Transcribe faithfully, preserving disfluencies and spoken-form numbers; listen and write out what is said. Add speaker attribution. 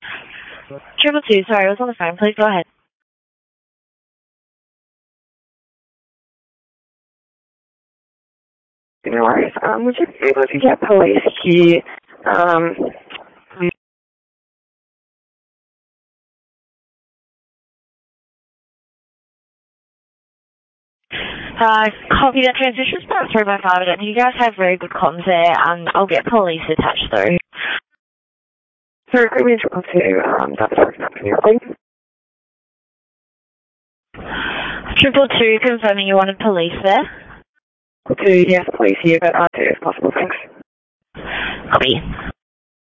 Speaker 1: Triple two, sorry, I was on the phone. Please go ahead.
Speaker 2: No worries. Um, would you be able to get police here? Um,
Speaker 1: Uh, copy that transmission's not through my father. You guys have very good comms there, and I'll get police attached through.
Speaker 2: so could we triple two, um, that's working up for you, please?
Speaker 1: Triple two, confirming you wanted police there.
Speaker 2: Triple two, yes, police here, but uh, two if possible, thanks.
Speaker 1: Copy.